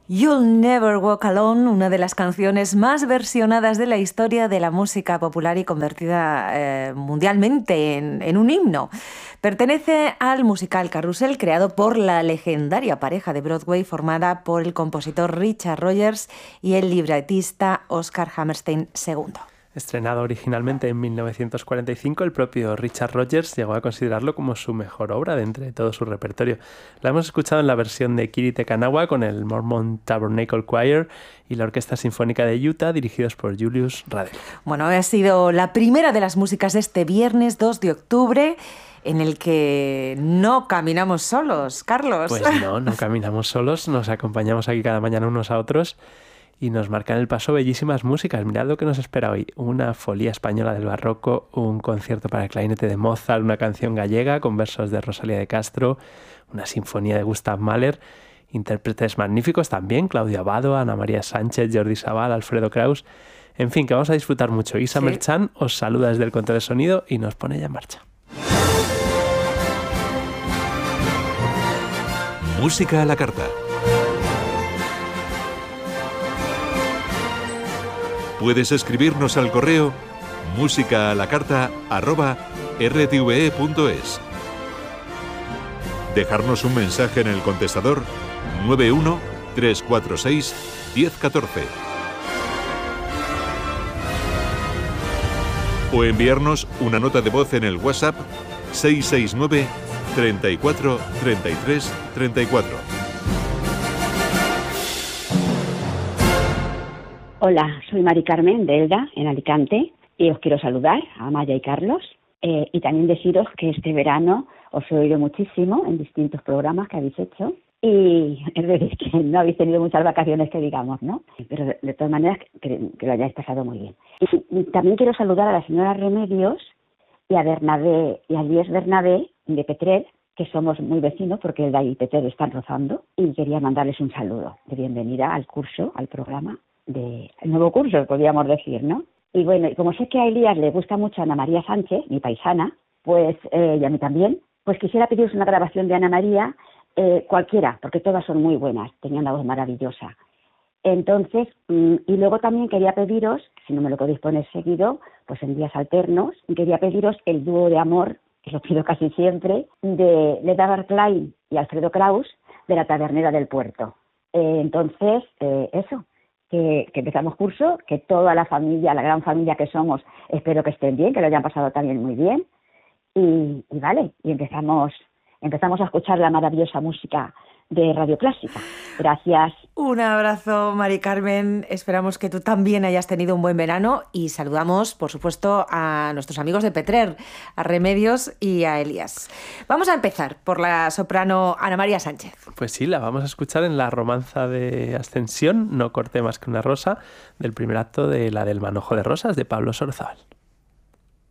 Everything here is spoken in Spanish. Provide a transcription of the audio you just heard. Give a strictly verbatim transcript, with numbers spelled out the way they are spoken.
You'll Never Walk Alone, una de las canciones más versionadas de la historia de la música popular y convertida eh, mundialmente en, en un himno. Pertenece al musical Carrusel, creado por la legendaria pareja de Broadway formada por el compositor Richard Rodgers y el libretista Oscar Hammerstein segundo. Estrenado originalmente en mil novecientos cuarenta y cinco, el propio Richard Rodgers llegó a considerarlo como su mejor obra de entre todo su repertorio. La hemos escuchado en la versión de Kiri Te Kanawa con el Mormon Tabernacle Choir y la Orquesta Sinfónica de Utah, dirigidos por Julius Radel. Bueno, ha sido la primera de las músicas de este viernes dos de octubre, en el que no caminamos solos, Carlos. Pues no, no caminamos solos, nos acompañamos aquí cada mañana unos a otros y nos marcan el paso bellísimas músicas. Mirad lo que nos espera hoy. Una folía española del barroco, un concierto para el clarinete de Mozart, una canción gallega con versos de Rosalía de Castro, una sinfonía de Gustav Mahler, intérpretes magníficos también, Claudio Abbado, Ana María Sánchez, Jordi Sabal, Alfredo Kraus. En fin, que vamos a disfrutar mucho. Isa sí. Merchan os saluda desde el control de sonido y nos pone ya en marcha. Música a la carta. Puedes escribirnos al correo música a la carta arroba r t v e punto es. Dejarnos un mensaje en el contestador nueve uno tres cuatro seis uno cero uno cuatro. O enviarnos una nota de voz en el WhatsApp seis seis nueve, treinta y cuatro, treinta y tres, treinta y cuatro. Hola, soy Mari Carmen de Elda, en Alicante, y os quiero saludar a Maya y Carlos, eh, y también deciros que este verano os he oído muchísimo en distintos programas que habéis hecho, y es decir, que no habéis tenido muchas vacaciones que digamos, ¿no? Pero de, de todas maneras, que, que lo hayáis pasado muy bien. Y, y también quiero saludar a la señora Remedios y a Bernabé, y a Lies Bernabé de Petrer, que somos muy vecinos porque Elda y Petrer están rozando, y quería mandarles un saludo de bienvenida al curso, al programa, de el nuevo curso, podríamos decir, ¿no? Y bueno, y como sé que a Elías le gusta mucho Ana María Sánchez, mi paisana, pues, eh, y a mí también, pues quisiera pediros una grabación de Ana María, eh, cualquiera, porque todas son muy buenas, tenía una voz maravillosa. Entonces, mm, y luego también quería pediros, si no me lo podéis poner seguido, pues en días alternos, quería pediros el dúo de amor, que lo pido casi siempre, de Leda Klein y Alfredo Kraus, de La Tabernera del Puerto. Eh, entonces, eh, eso. Que, que empezamos curso, que toda la familia, la gran familia que somos, espero que estén bien, que lo hayan pasado también muy bien. Y, y vale, y empezamos, empezamos a escuchar la maravillosa música de Radio Clásica. Gracias. Un abrazo, Mari Carmen. Esperamos que tú también hayas tenido un buen verano y saludamos, por supuesto, a nuestros amigos de Petrer, a Remedios y a Elías. Vamos a empezar por la soprano Ana María Sánchez. Pues sí, la vamos a escuchar en la romanza de Ascensión, No corté más que una rosa, del primer acto de la del Manojo de Rosas, de Pablo Sorozábal.